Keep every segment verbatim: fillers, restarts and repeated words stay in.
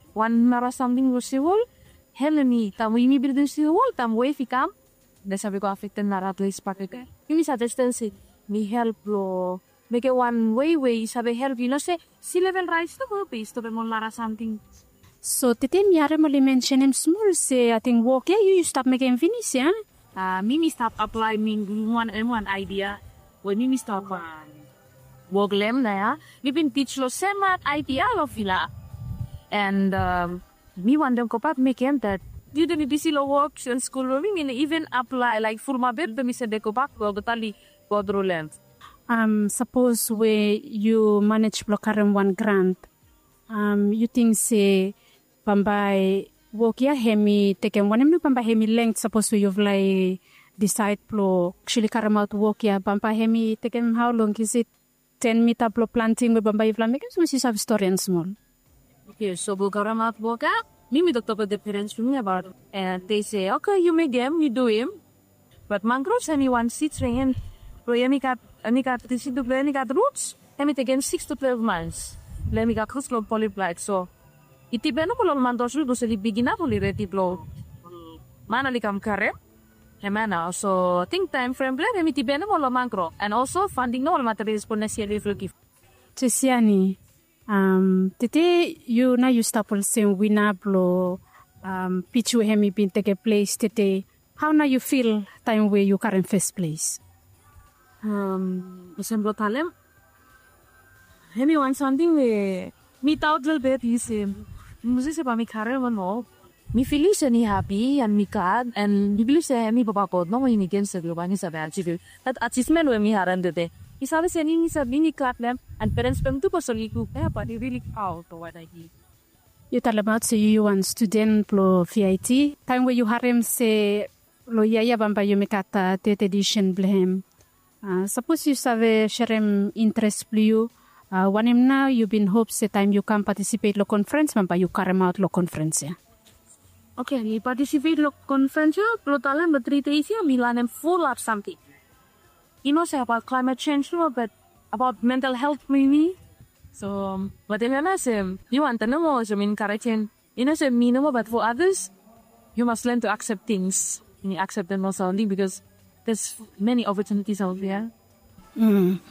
one nara something possible, helemi tam ini berdua wall tam way fikam. Desa beko affected nara place pakai ke. Ini suggestion sih, me help lo. Make it one way way sabe help you know say sea level rise to go base to be more nara something. So tete miare mo li mention him small say I think work yeah you stop making finish yeah. Ah, Mimi stop apply me one and one idea. When Mimi stop uh, work lem na ya, we been teach lo semat idea lo fila. And um, me want them cope up make him that you don't need to see lo work in school rooming and even apply like full my bed me say de cope up go tali go through length. Um, suppose where you manage blockaren one grant, um, you think say Pambai work ya hemi taken one em Pambai hemi length suppose you've like decide plo actually carry out work ya Pambai hemi taken how long is it ten meter plo planting with Pambai flam make so is have story and small. Okay, so we'll carry out work ya. Mimi talked about the parents to me about it. And they say, okay, you make them, you do him. But mangroves anyone sits and pro yemi kat ani kat this to play any kat roots. Hemi taken six to twelve months. Let me got close polyplied so. Iti beno ko lol mandos lu se li bigina ko li reti plo. Mana li kam kare? Hemana so think time frame plan hemi ti beno lo mangro and also funding no materials po na siya li fruki. Tisiani um tete you na you stop all same wina plo um pichu hemi bin take a place tete how na you feel time where you current first place? Um assemble talem. Hemi want something we meet out little bit he say Muzi se pa mi kare mo mi feel se ni happy and mi kad and mi believe se mi papa ko no mo ni gen se lo ba ni sa ba achieve that achievement we mi haran de de isabe se ni ni sa ni kad lem and parents pem tu ko so li ku eh pa ni really out to what I did. You tell about say you one student plo V I T time where you harem se lo ya ya bamba you make at tet edition blem uh, suppose you save sherem interest plu Uh, one him now you been hopes the time you can participate lo conference man you carry out lo conference yeah. Okay, you participate lo conference lo talent but three days yeah Milan and full of something. You know say about climate change no but about mental health maybe. So um, but then I say you want to know so mean correction. You know say me no but for others you must learn to accept things. You accept them also only because there's many opportunities out there. Mm.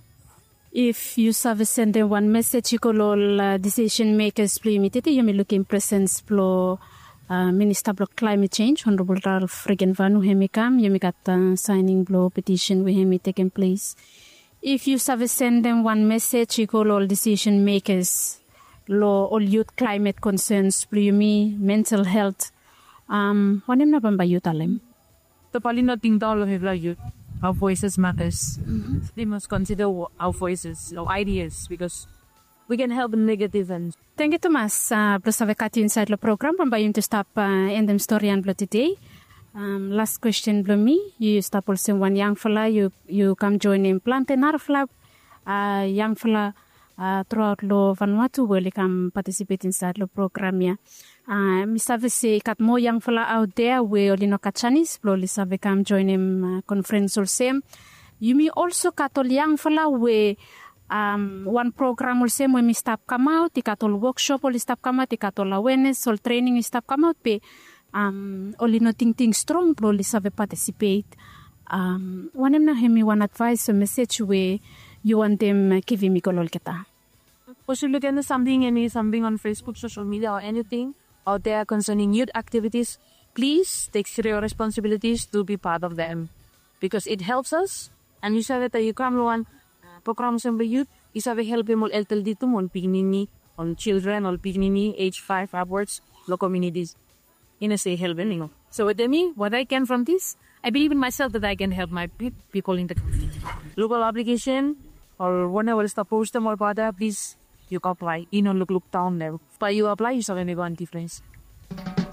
If you have send them one message, you call all uh, decision makers, please, you may look in presence, plo, uh, Minister of Climate Change, Honorable Ralph Regenvanu, Hemikam, you may got uh, signing blow petition with him taking place. If you have send them one message, you call all decision makers, law, all youth climate concerns, please, me, mental health, um, one name na ba you tell them? The pali not think all of youth. Our voices matters. Mm-hmm. They must consider our voices, our ideas, because we can help in negative and. Thank you, Thomas. Uh, plus, have cut inside the program. But you to stop uh, end them story and blow today. Um, last question, blow me. You stop also one young fella. You you come join in plant another fella. Uh, young fella uh, throughout lo Vanuatu will come participate inside the program. Yeah. Uh, Misave say kat mo young fella out there we olino kachanis blow lisave come join him uh, conference or same. You may also katol young fella we um one program or same when me stop come out the katol workshop or stop come out the katol awareness or training stop come out pe um olino ting ting strong blow lisave participate. Um one em na hemi one advice or message we you want them uh, give me kolol kita. Possibly can something any something on Facebook, social media or anything out there concerning youth activities, please take your responsibilities to be part of them because it helps us. And you said that you come one program some youth, you said help them all L T D to on pignini, on children or pignini age five upwards, low communities. In a say help you know. So what I mean, what I can from this, I believe in myself that I can help my people in the community. Local application or whenever it's post them or bother, please. You can apply. You know, look, look down there. But you apply, you saw any one difference.